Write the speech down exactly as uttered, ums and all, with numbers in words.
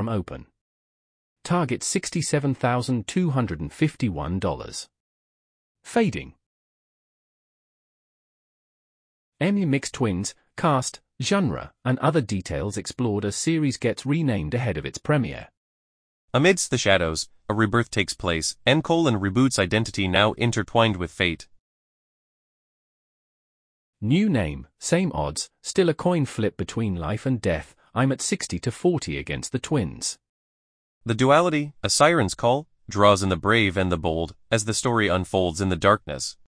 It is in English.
Telegram open. Target sixty-seven thousand two hundred fifty-one dollars. Fading. Emmy Mix Twins, cast, genre, and other details explored as series gets renamed ahead of its premiere. Amidst the shadows, a rebirth takes place, and Colin reboots identity now intertwined with fate. New name, same odds, still a coin flip between life and death. I'm at sixty to forty against the twins. The duality, a siren's call, draws in the brave and the bold, as the story unfolds in the darkness.